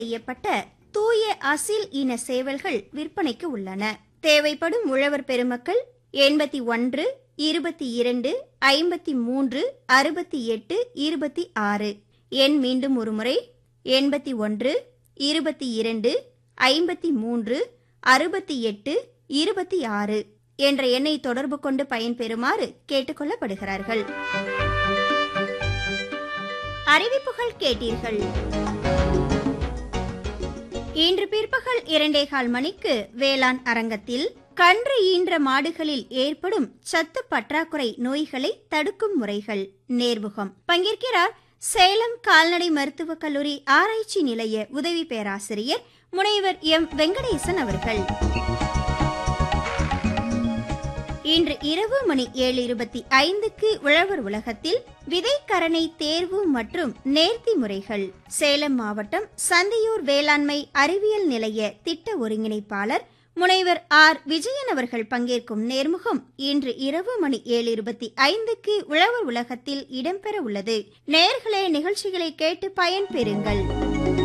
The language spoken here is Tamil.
செய்யப்பட்ட தூய அசில் இன சேவல்கள் விற்பனைக்கு உள்ளன. தேவைப்படும் உழவர் பெருமக்கள் 81 22 53 68 26. எண் மீண்டும் ஒருமுறை 81 22 53 68 26 என்ற எண்ணை தொடர்பு கொண்டு பயன்பெறுமாறு கேட்டுக்கொள்ளப்படுகிறார்கள். அறிவிப்புகள் கேட்டீர்கள். இன்று பிற்பகல் 2:15 மணிக்கு வேளாண் அரங்கத்தில் கன்று ஈன்ற மாடுகளில் ஏற்படும் சத்து பற்றாக்குறை நோய்களை தடுக்கும் முறைகள் நேர்முகம். பங்கேற்கிறார் சேலம் கால்நடை மருத்துவக் கல்லூரி ஆராய்ச்சி நிலைய உதவி பேராசிரியர் முனைவர் எம் வெங்கடேசன் அவர்கள். இன்று இரவு மணி 7:25க்கு உழவர் உலகத்தில் விதைக்கரணை தேர்வு மற்றும் நேர்த்தி முறைகள். சேலம் மாவட்டம் சந்தியூர் வேளாண்மை அறிவியல் நிலைய திட்ட ஒருங்கிணைப்பாளர் முனைவர் ஆர் விஜயன் அவர்கள் பங்கேற்கும் நேர்முகம் இன்று இரவு மணி 7:25க்கு உழவர் உலகத்தில் இடம்பெற உள்ளது. நேயர்களே, நிகழ்ச்சிகளை கேட்டு பயன்பெறுங்கள்.